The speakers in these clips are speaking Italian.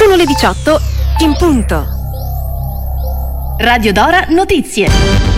Sono le 18 in punto. Radio Dora Notizie.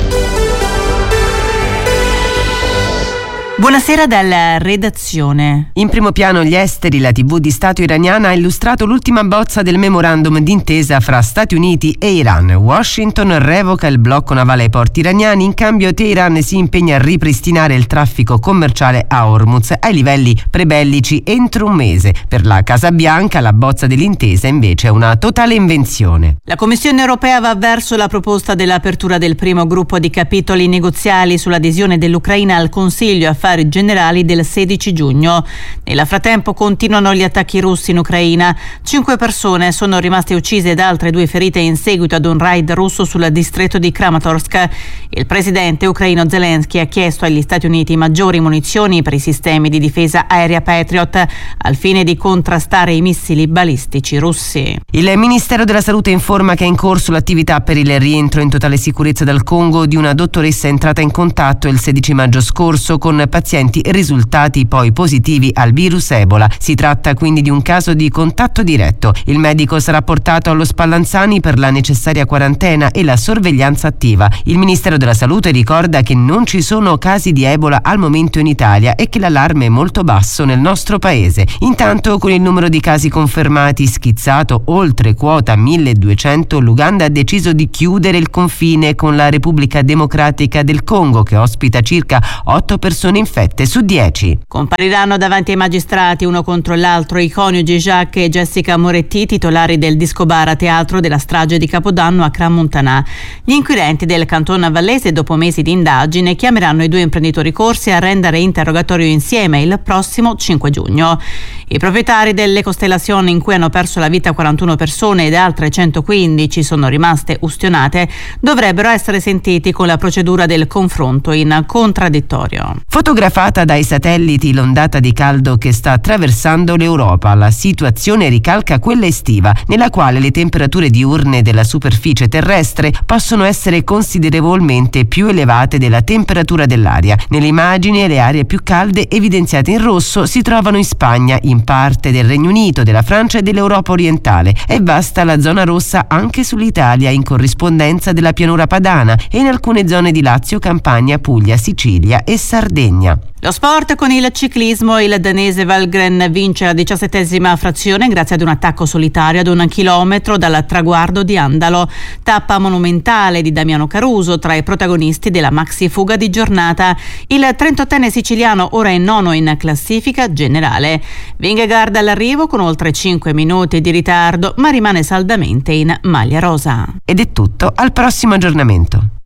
Buonasera dalla redazione. In primo piano gli esteri. La TV di Stato iraniana ha illustrato l'ultima bozza del memorandum d'intesa fra Stati Uniti e Iran. Washington revoca il blocco navale ai porti iraniani, in cambio Teheran si impegna a ripristinare il traffico commerciale a Hormuz ai livelli prebellici entro un mese. Per la Casa Bianca la bozza dell'intesa invece è una totale invenzione. La Commissione europea va verso la proposta dell'apertura del primo gruppo di capitoli negoziali sull'adesione dell'Ucraina al Consiglio Affari Generali del 16 giugno. Nel frattempo continuano gli attacchi russi in Ucraina. 5 persone sono rimaste uccise ed altre 2 ferite in seguito ad un raid russo sul distretto di Kramatorsk. Il presidente ucraino Zelensky ha chiesto agli Stati Uniti maggiori munizioni per i sistemi di difesa aerea Patriot al fine di contrastare i missili balistici russi. Il Ministero della Salute informa che è in corso l'attività per il rientro in totale sicurezza dal Congo di una dottoressa entrata in contatto il 16 maggio scorso con pazienti risultati poi positivi al virus Ebola. Si tratta quindi di un caso di contatto diretto. Il medico sarà portato allo Spallanzani per la necessaria quarantena e la sorveglianza attiva. Il Ministero della Salute ricorda che non ci sono casi di Ebola al momento in Italia e che l'allarme è molto basso nel nostro paese. Intanto, con il numero di casi confermati schizzato oltre quota 1200, l'Uganda ha deciso di chiudere il confine con la Repubblica Democratica del Congo, che ospita circa 8 persone infette su 10. Compariranno davanti ai magistrati uno contro l'altro i coniugi Jacques e Jessica Moretti, titolari del disco bar a teatro della strage di Capodanno a Crans-Montana. Gli inquirenti del Canton Vallese, dopo mesi di indagine, chiameranno i 2 imprenditori corsi a rendere interrogatorio insieme il prossimo 5 giugno. I proprietari delle Constellation, in cui hanno perso la vita 41 persone ed altre 115 sono rimaste ustionate, dovrebbero essere sentiti con la procedura del confronto in contraddittorio. Fotografata dai satelliti l'ondata di caldo che sta attraversando l'Europa, la situazione ricalca quella estiva, nella quale le temperature diurne della superficie terrestre possono essere considerevolmente più elevate della temperatura dell'aria. Nelle immagini le aree più calde evidenziate in rosso si trovano in Spagna, in parte del Regno Unito, della Francia e dell'Europa orientale. È vasta la zona rossa anche sull'Italia, in corrispondenza della pianura padana, e in alcune zone di Lazio, Campania, Puglia, Sicilia e Sardegna. Lo sport con il ciclismo. Il danese Valgren vince la 17ª frazione grazie ad un attacco solitario ad 1 chilometro dal traguardo di Andalo. Tappa monumentale di Damiano Caruso tra i protagonisti della maxi fuga di giornata. Il 38enne siciliano ora è 9° in classifica generale. Vingegaard all'arrivo con oltre 5 minuti di ritardo, ma rimane saldamente in maglia rosa. Ed è tutto, al prossimo aggiornamento.